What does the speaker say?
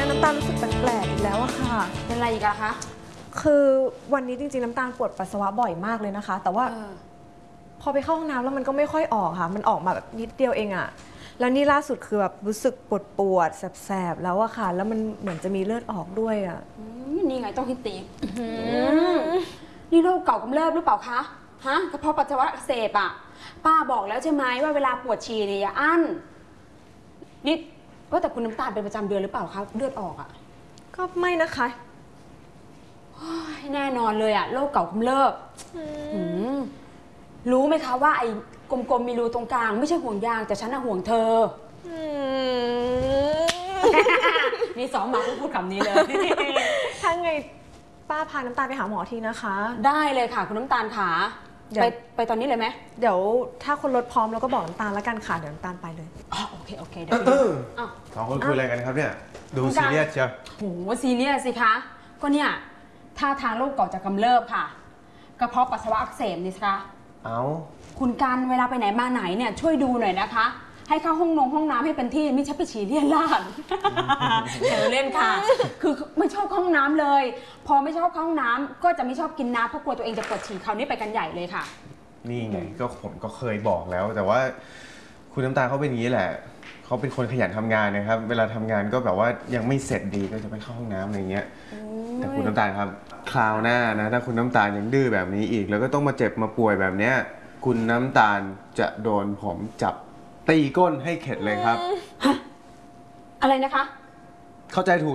น้ำตาลรู้สึกแปลกๆอีกแล้วอะค่ะเป็นอะไรอีกอะคะคือวันนี้จริงๆน้ำตาลปวดปัสสาวะบ่อยมากเลยนะคะ แต่ว่าพอไปเข้าห้องน้ำแล้วมันก็ไม่ค่อยออกค่ะมันออกมาแบบนิดเดียวเองอะแล้วนี่ล่าสุดคือแบบรู้สึกปวดแสบๆแล้วอะค่ะแล้วมันเหมือนจะมีเลือดออกด้วยอะนี่ไงต้องฮิตตีนี่โรคเก่ากำเริบหรือเปล่าคะฮะกระเพาะปัสสาวะอักเสบอะป้าบอกแล้วใช่ไหมว่าเวลาปวดฉี่เนี่ยอย่าอั้นนี่ว่าแต่คุณน้ำตาลเป็นประจำเดือนหรือเปล่าคะเลือดออกอะก็ไม่นะคะแน่นอนเลยอะโรคเก่ากำเริบรู้ไหมคะว่าไอ้กลมๆมีรูตรงกลางไม่ใช่ห่วงยางแต่ฉันน่ะห่วงเธอนี่ซ้อมมาพูดคำนี้เลยถ้าไงป้าพาน้ำตาลไปหาหมอทีนะคะได้เลยค่ะคุณน้ำตาลขาไปตอนนี้เลยไหมเดี๋ยวถ้าคนรถพร้อมเราก็บอกน้ำตาลแล้วกันค่ะเดี๋ยวน้ำตาลไปเลยอ๋อโอเคเดี๋ยวสองคนคุยอะไรกันครับเนี่ยดูซีเรียสเชียวโหซีเรียสสิคะก็เนี่ยท่าทางโรคเก่าจะกำเริบค่ะกระเพาะปัสสาวะอักเสบนี่คะเอาคุณกันเวลาไปไหนมาไหนเนี่ยช่วยดูหน่อยนะคะให้เข้าห้องน้ำให้เป็นที่ไม่ใช่ไปฉี่เลี่ยนลาดเดี๋ยวเล่นค่ะคือไม่ชอบเข้าห้องน้ำเลยพอไม่ชอบเข้าห้องน้ำก็จะไม่ชอบกินน้ำเพราะกลัวตัวเองจะปวดฉี่คราวนี้ไปกันใหญ่เลยค่ะนี่ไงก็ผมก็เคยบอกแล้วแต่ว่าคุณน้ำตาลเขาเป็นอย่างนี้แหละเขาเป็นคนขยันทำงานนะครับเวลาทำงานก็แบบว่ายังไม่เสร็จดีก็จะไปเข้าห้องน้ำอะไรเงี้ยแต่คุณน้ำตาลครับคราวหน้านะถ้าคุณน้ำตาลยังดื้อแบบนี้อีกแล้วก็ต้องมาเจ็บมาป่วยแบบเนี้ยคุณน้ำตาลจะโดนผมจับตีก้นให้เข็ดเลยครับอะไรนะคะเข้าใจถูก